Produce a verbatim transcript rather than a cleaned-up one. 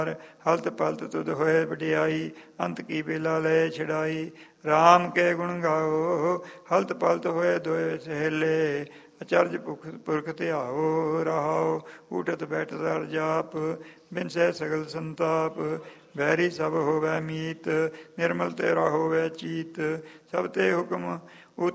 ਹਲਤ ਪਲਤ ਤੁਧ ਹੋਏ ਵਡਿਆਈ, ਅੰਤ ਕੀ ਬੇਲਾ ਲੈ ਛਡਾਈ। ਰਾਮ ਕੇ ਗੁਣ ਗਾਓ, ਹਲਤ ਪਲਤ ਹੋਏ ਦੋਏ ਸਹੇਲੇ, ਅਚਰਜ ਪੁਖ ਪੁਰਖ ਧਿਆਓ। ਰਹਾਓ ਊਠਤ ਬੈਠਤ ਹਰ ਜਾਪ, ਬਿਨਸੈ ਸਗਲ ਸੰਤਾਪ। ਵੈਰੀ ਸਭ ਹੋਵੈ ਮੀਤ, ਨਿਰਮਲ ਤੇਰਾ ਹੋਵੈ ਚੀਤ, ਸਭ ਤੇ ਹੁਕਮ